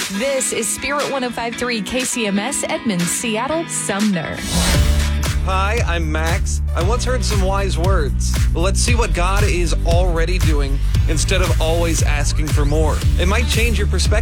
This is Spirit 105.3 KCMS, Edmond, Seattle, Sumner. Hi, I'm Max. I once heard some wise words. Let's see what God is already doing instead of always asking for more. It might change your perspective.